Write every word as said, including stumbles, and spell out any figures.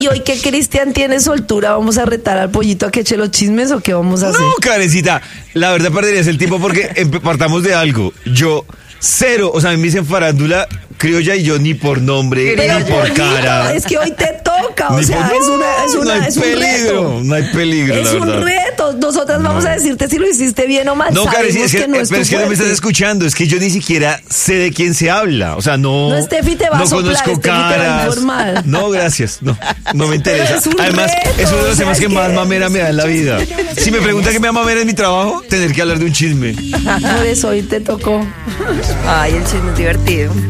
Y hoy que Cristian tiene soltura, ¿vamos a retar al pollito a que eche los chismes o qué vamos a hacer? No, Karencita, la verdad perderías el tiempo porque empe- partamos de algo. Yo, cero, o sea, a mí me dicen farándula criolla y yo ni por nombre, Pero ni por pollito, cara. es que hoy te toca, o Ni sea, por- es una, es no una, hay es un peligro, reto. no hay peligro, Es la un verdad. reto. Nosotras vamos a decirte si lo hiciste bien o mal. No, Karen, Sabemos es que, que no es pero tu es que no me fuerte. estás escuchando, es que yo ni siquiera sé de quién se habla, o sea, no. No, Steffi te va a no soplar, conozco Steffi te va a caras. informar. No, gracias, no, no me interesa. Es un Además, reto, es uno de o los sea, temas es que que- más mamera me da en la vida. Si me pregunta qué me da mamera en mi trabajo, tener que hablar de un chisme. Por eso hoy te tocó. Ay, el chisme es divertido.